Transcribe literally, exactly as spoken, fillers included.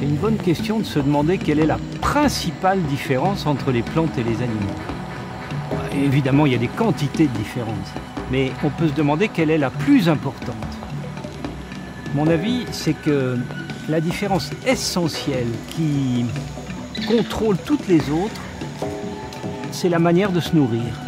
une bonne question de se demander quelle est la principale différence entre les plantes et les animaux. Évidemment, il y a des quantités de différences, mais on peut se demander quelle est la plus importante. Mon avis, c'est que la différence essentielle qui contrôle toutes les autres, c'est la manière de se nourrir.